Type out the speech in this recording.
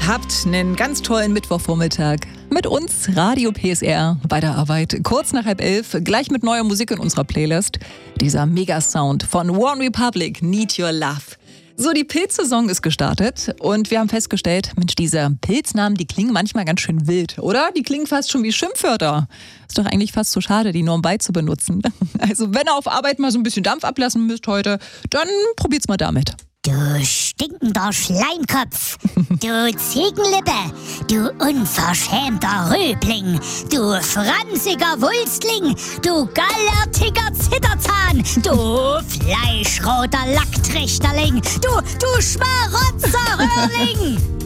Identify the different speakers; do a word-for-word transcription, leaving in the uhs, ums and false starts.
Speaker 1: Habt einen ganz tollen Mittwochvormittag. Mit uns Radio P S R bei der Arbeit. Kurz nach halb elf, gleich mit neuer Musik in unserer Playlist. Dieser Mega-Sound von One Republic, Need Your Love. So, die Pilzsaison ist gestartet und wir haben festgestellt, Mensch, diese Pilznamen, die klingen manchmal ganz schön wild, oder? Die klingen fast schon wie Schimpfwörter. Ist doch eigentlich fast so schade, die nur um zu benutzen. Also wenn ihr auf Arbeit mal so ein bisschen Dampf ablassen müsst heute, dann probiert's mal damit.
Speaker 2: Du stinkender Schleimkopf, du Ziegenlippe, du unverschämter Rübling, du franziger Wulstling, du gallertiger Zitterzahn, du fleischroter Lacktrichterling, du, du Schmarotzer-Röhrling.